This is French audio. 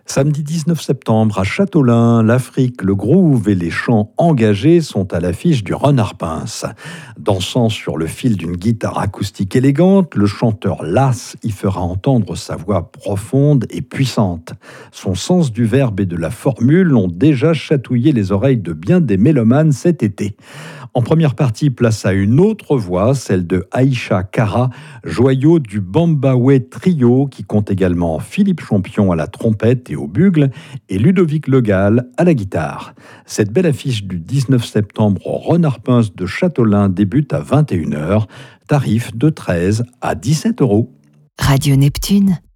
Samedi 19 septembre, à Châteaulin, l'Afrique, le groove et les chants engagés sont à l'affiche du Renard Pince. Dansant sur le fil d'une guitare acoustique élégante, le chanteur Las y fera entendre sa voix profonde et puissante. Son sens du verbe et de la formule ont déjà chatouillé les oreilles de bien des mélomanes cet été. En première partie, place à une autre voix, celle de Aïcha Kara, joyau du Bambaoué Trio, qui compte également Philippe Champion à la trompette et au bugle, et Ludovic Legal à la guitare. Cette belle affiche du 19 septembre au Renard Pince de Châteaulin débute à 21h, tarif de 13 à 17 euros. Radio Neptune.